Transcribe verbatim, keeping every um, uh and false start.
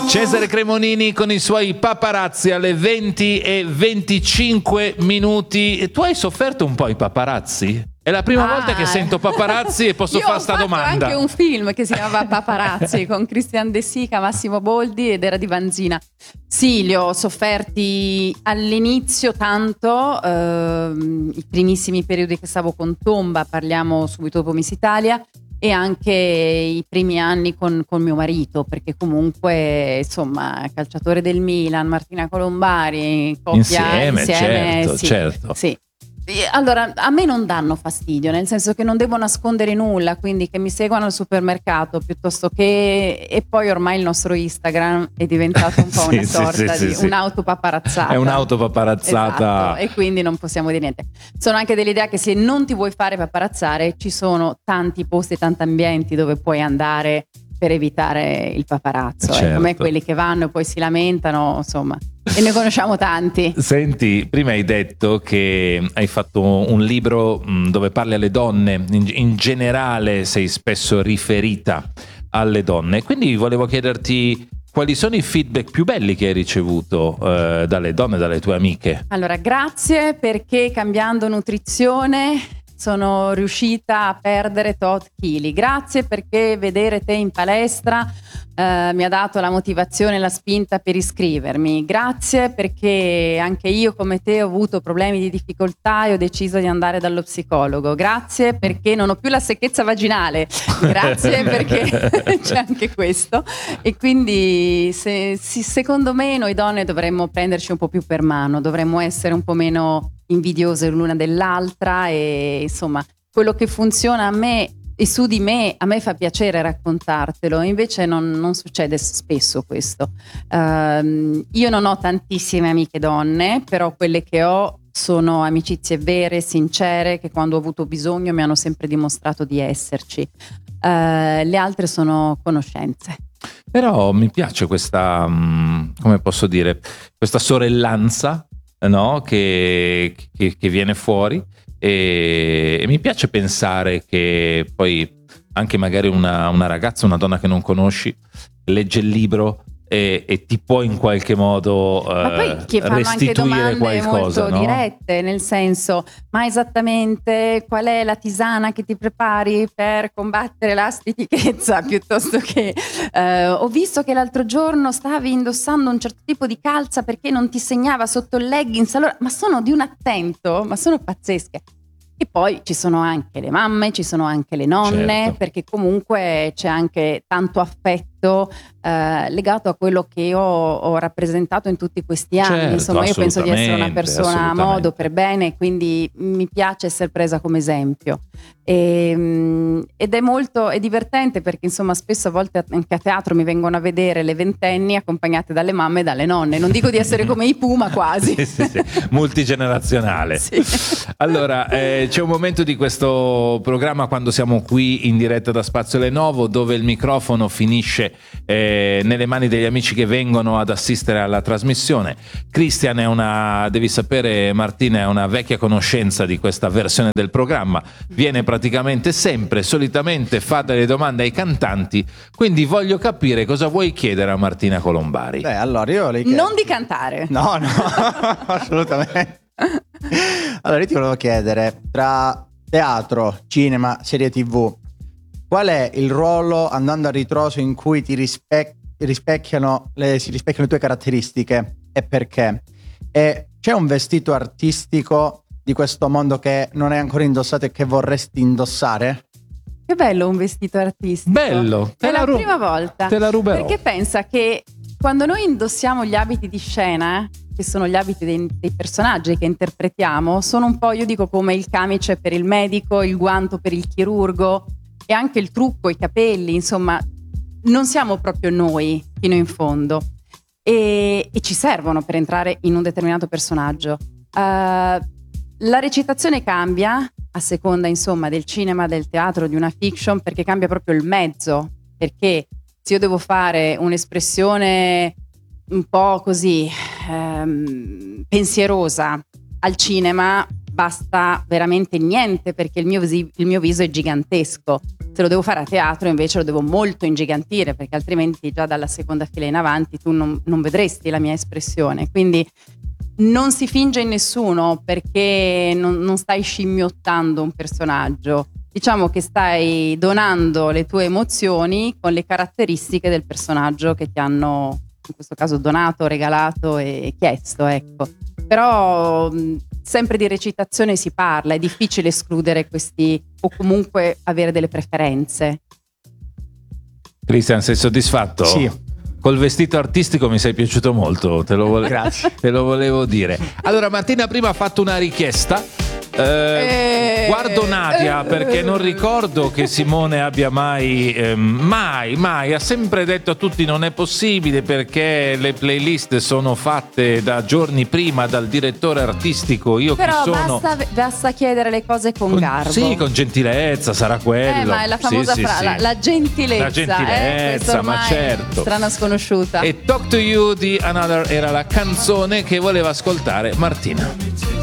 Cesare Cremonini con i suoi paparazzi alle venti e venticinque minuti. Tu hai sofferto un po' i paparazzi? È la prima ah, volta che sento paparazzi e posso fare sta domanda. Io ho fatto anche un film che si chiamava Paparazzi con Christian De Sica, Massimo Boldi ed era di Vanzina. Sì, li ho sofferti all'inizio tanto, ehm, i primissimi periodi che stavo con Tomba, parliamo subito dopo Miss Italia, e anche i primi anni con, con mio marito, perché comunque insomma calciatore del Milan, Martina Colombari, coppia insieme, insieme certo, sì, certo. Sì. Allora, a me non danno fastidio, nel senso che non devo nascondere nulla, quindi che mi seguano al supermercato piuttosto che... E poi ormai il nostro Instagram è diventato un po' sì, una sorta sì, di sì, un'autopaparazzata. È un'autopaparazzata. Esatto, e quindi non possiamo dire niente. Sono anche dell'idea che se non ti vuoi fare paparazzare, ci sono tanti posti, tanti ambienti dove puoi andare per evitare il paparazzo, certo. eh, come quelli che vanno e poi si lamentano, insomma, e ne conosciamo tanti. Senti, prima hai detto che hai fatto un libro dove parli alle donne, in, in generale sei spesso riferita alle donne, quindi volevo chiederti quali sono i feedback più belli che hai ricevuto eh, dalle donne, dalle tue amiche. Allora, grazie, perché cambiando nutrizione sono riuscita a perdere tot chili. Grazie perché vedere te in palestra eh, mi ha dato la motivazione e la spinta per iscrivermi. Grazie perché anche io come te ho avuto problemi di difficoltà e ho deciso di andare dallo psicologo. Grazie perché non ho più la secchezza vaginale. Grazie perché c'è anche questo. E quindi se, se, secondo me noi donne dovremmo prenderci un po' più per mano, dovremmo essere un po' meno invidiose l'una dell'altra, e insomma quello che funziona a me e su di me a me fa piacere raccontartelo, invece non, non succede spesso questo. Uh, io non ho tantissime amiche donne, però quelle che ho sono amicizie vere, sincere, che quando ho avuto bisogno mi hanno sempre dimostrato di esserci. Uh, le altre sono conoscenze. Però mi piace questa, come posso dire, questa sorellanza, no? che, che, che viene fuori, e, e mi piace pensare che poi anche magari una, una ragazza, una donna che non conosci, legge il libro e, e ti può in qualche modo ma poi eh, che fanno restituire anche domande qualcosa, molto no? dirette, nel senso: ma esattamente qual è la tisana che ti prepari per combattere la stitichezza, piuttosto che eh, ho visto che l'altro giorno stavi indossando un certo tipo di calza perché non ti segnava sotto il leggings. Allora, ma sono di un attento, ma sono pazzesche. E poi ci sono anche le mamme, ci sono anche le nonne, certo. Perché comunque c'è anche tanto affetto eh, legato a quello che io ho rappresentato in tutti questi anni. Certo, insomma, io penso di essere una persona a modo, per bene, quindi mi piace essere presa come esempio. E, ed è molto è divertente perché insomma spesso a volte anche a teatro mi vengono a vedere le ventenni accompagnate dalle mamme e dalle nonne. Non dico di essere come i Puma, quasi. sì, sì, sì. Multigenerazionale. Sì. Allora, eh, c'è un momento di questo programma quando siamo qui in diretta da Spazio Lenovo dove il microfono finisce eh, nelle mani degli amici che vengono ad assistere alla trasmissione. Christian è una, devi sapere Martina, è una vecchia conoscenza di questa versione del programma, viene praticamente sempre, solitamente fa delle domande ai cantanti, quindi voglio capire cosa vuoi chiedere a Martina Colombari. Beh, allora io le chiedo... Non di cantare. No, no, assolutamente. Allora io ti volevo chiedere, tra teatro, cinema, serie tv, qual è il ruolo, andando a ritroso, in cui ti rispe- rispecchiano le, si rispecchiano le tue caratteristiche e perché? E c'è un vestito artistico di questo mondo che non hai ancora indossato e che vorresti indossare? Che bello un vestito artistico. Bello. È la ru- prima volta. Te la ruberò. Perché pensa che quando noi indossiamo gli abiti di scena, che sono gli abiti dei, dei personaggi che interpretiamo, sono un po', io dico, come il camice per il medico, il guanto per il chirurgo e anche il trucco, i capelli, insomma, non siamo proprio noi fino in fondo e, e ci servono per entrare in un determinato personaggio. Uh, la recitazione cambia a seconda, insomma, del cinema, del teatro, di una fiction, perché cambia proprio il mezzo, perché se io devo fare un'espressione un po' così ehm, pensierosa al cinema, basta veramente niente perché il mio, visi- il mio viso è gigantesco. Se lo devo fare a teatro invece lo devo molto ingigantire, perché altrimenti già dalla seconda fila in avanti tu non, non vedresti la mia espressione. Quindi non si finge in nessuno, perché non, non stai scimmiottando un personaggio. Diciamo che stai donando le tue emozioni con le caratteristiche del personaggio che ti hanno, in questo caso, donato, regalato e chiesto, ecco. Però mh, sempre di recitazione si parla, è difficile escludere questi o comunque avere delle preferenze. Cristian, sei soddisfatto? Sì. Col vestito artistico mi sei piaciuto molto, te lo, vole- Grazie. te lo volevo dire. Allora, Martina prima ha fatto una richiesta. Eh, Eh, guardo Nadia eh, perché non ricordo che Simone abbia mai, ehm, mai, mai, ha sempre detto a tutti non è possibile perché le playlist sono fatte da giorni prima dal direttore artistico. Io Però chi sono? basta, basta chiedere le cose con, Con- garbo. Sì, con gentilezza, sarà quello. Eh, ma è la Sì, famosa sì, fra- sì. La, la gentilezza. La gentilezza, eh? Questa ma ormai certo. Strana sconosciuta. E Talk to You di Another era la canzone che voleva ascoltare Martina.